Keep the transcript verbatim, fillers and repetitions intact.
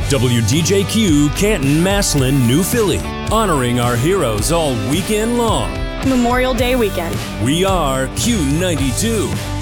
W D J Q, Canton, Massillon, New Philly. Honoring our heroes all weekend long. Memorial Day weekend. We are Q ninety-two.